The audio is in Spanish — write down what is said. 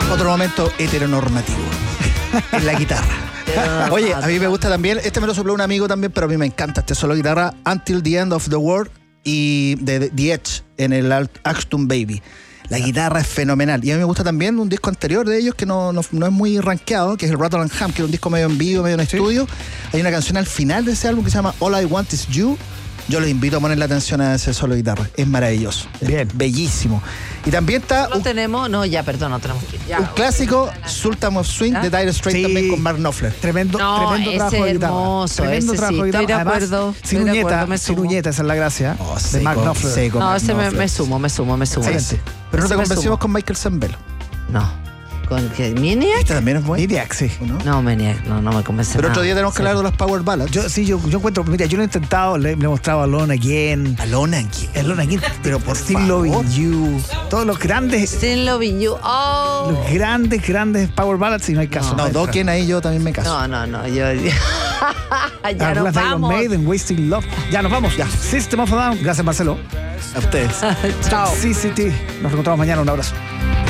Otro momento heteronormativo en la guitarra. Oye, a mí me gusta también, este me lo sopló un amigo también, pero a mí me encanta este solo de guitarra, Until the End of the World y de The Edge en el Ashton Baby. La guitarra es fenomenal. Y a mí me gusta también un disco anterior de ellos que no es muy rankeado, que es el Rattle and Hum, que es un disco medio en vivo, medio en estudio. Hay una canción al final de ese álbum que se llama All I Want Is You. Yo les invito a poner la atención a ese solo de guitarra. Es maravilloso. Bien. Es bellísimo. Y también está No tenemos tenemos que ir. Ya, un clásico, Sultan of Swing, de Dire Straits, también con Mark Knopfler. Tremendo trabajo de guitarra. Tremendo trabajo de guitarra. Estoy de Además, acuerdo. Sin uñeta, esa es la gracia. De Mark Knopfler. No, ese me sumo. Excelente. Pero no te convencimos con Michael Zambello. No. ¿Con qué? ¿Maniac? Este también es bueno. Maniac, sí. No, Maniac, no me convence. Pero otro día tenemos que hablar de las Power Ballads. Yo encuentro, mira, yo lo he intentado, le he mostrado a Alone Again. Alone Again, pero por Still Loving You. Todos los grandes. Still Loving You. Oh. Los grandes Power Ballads y no hay caso. No, Dokken ahí yo también me caso. No, yo ya nos vamos. Maiden, Wasting Love. Ya nos vamos. Ya. System of a Down. Gracias, Marcelo. A ustedes. Chao. CCT. Nos encontramos mañana. Un abrazo.